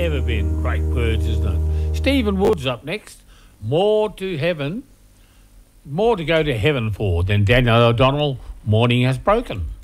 ever been. Great words, isn't it? Stephen Wood's up next. More to heaven, more to go to heaven for than Daniel O'Donnell. Morning has broken.